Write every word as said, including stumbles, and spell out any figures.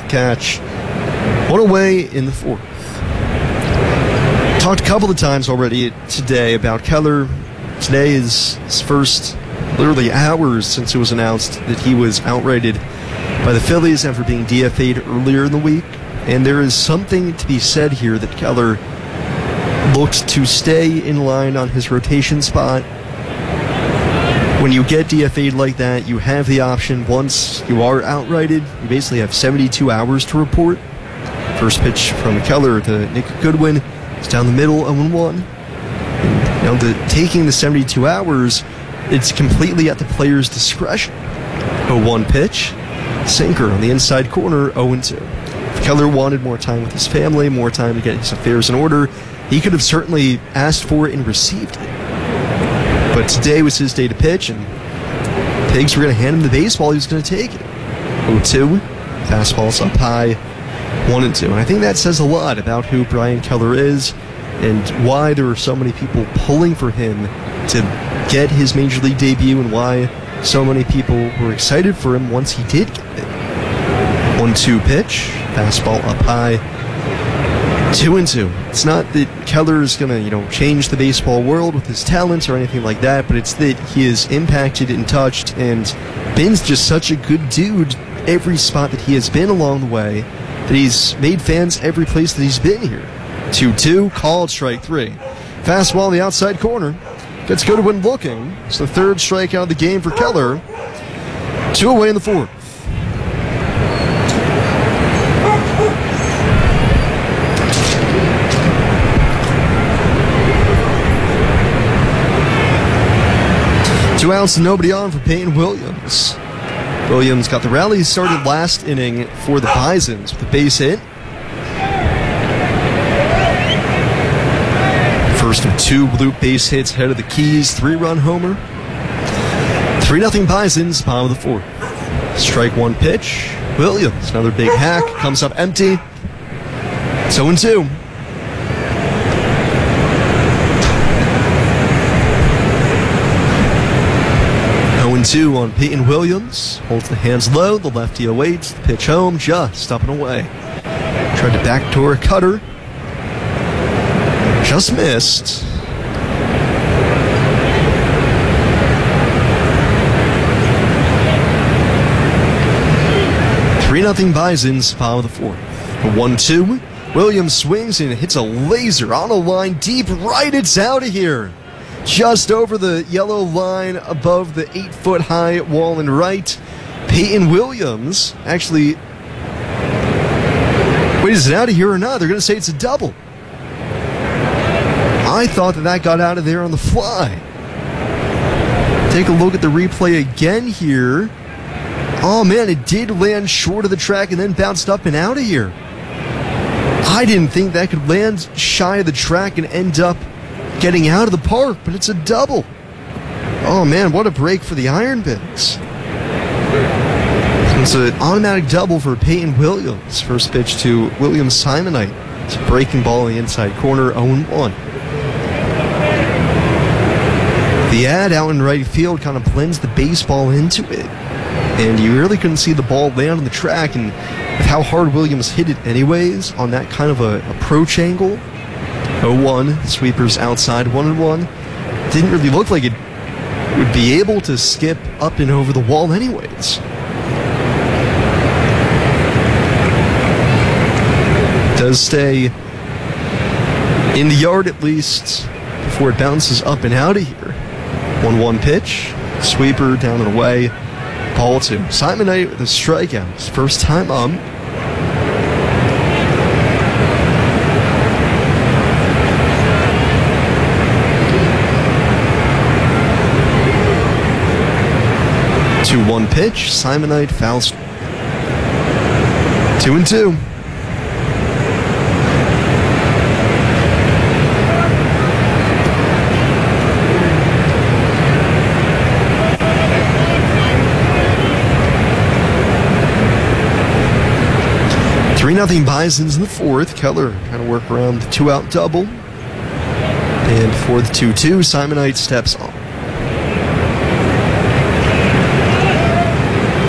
catch. One away in the fourth. Talked a couple of times already today about Keller. Today is his first literally hours since it was announced that he was outrighted by the Phillies after being D F A'd earlier in the week. And there is something to be said here that Keller looked to stay in line on his rotation spot. When you get D F A'd like that, you have the option, once you are outrighted, you basically have seventy-two hours to report. First pitch from Keller to Nick Goodwin. It's down the middle, oh and one. And now the, taking the seventy-two hours, it's completely at the player's discretion. oh one pitch, sinker on the inside corner, oh and two. If Keller wanted more time with his family, more time to get his affairs in order, he could have certainly asked for it and received it. But today was his day to pitch, and Pigs were going to hand him the baseball. He was going to take it. oh two, fastball's up high, one and two. And I think that says a lot about who Brian Keller is and why there were so many people pulling for him to get his Major League debut and why so many people were excited for him once he did get it. one two pitch, fastball up high, two and two. It's not that Keller is going to, you know, change the baseball world with his talents or anything like that, but it's that he is impacted and touched, and Ben's just such a good dude every spot that he has been along the way that he's made fans every place that he's been here. two two, called strike three. Fastball in the outside corner. Gets Goodwin looking. It's the third strikeout of the game for Keller. Two away in the fourth. Two outs and nobody on for Peyton Williams. Williams got the rally started last inning for the Bisons with a base hit. First of two loop base hits ahead of the Keys, three-run homer. three nothing Bisons, bottom of the fourth. Strike one pitch. Williams, another big hack, comes up empty. It's oh and two. oh and two on Peyton Williams. Holds the hands low, the lefty awaits, the pitch home, just up and away. Tried to backdoor a cutter. Just missed. three nothing Bisons, bottom of the fourth. A one two. Williams swings and hits a laser on a line deep right. It's out of here. Just over the yellow line above the eight-foot-high wall and right. Peyton Williams actually... Wait, is it out of here or not? They're going to say it's a double. I thought that that got out of there on the fly. Take a look at the replay again here. Oh, man, it did land short of the track and then bounced up and out of here. I didn't think that could land shy of the track and end up getting out of the park, but it's a double. Oh, man, what a break for the Iron Bins. It's an automatic double for Peyton Williams. First pitch to Williams Simonite. It's a breaking ball in the inside corner, oh and one. The ad out in right field kind of blends the baseball into it. And you really couldn't see the ball land on the track, and with how hard Williams hit it anyways, on that kind of a approach angle, oh one, sweepers outside, one and one, didn't really look like it would be able to skip up and over the wall anyways. Does stay in the yard at least before it bounces up and out of here. one one pitch, sweeper down and away, ball two. Simonite with a strikeout, his first time up. two one pitch, Simonite fouls. Two and two. three nothing Bisons in the fourth. Keller trying to work around the two-out double. And for the two two, Simonite steps on.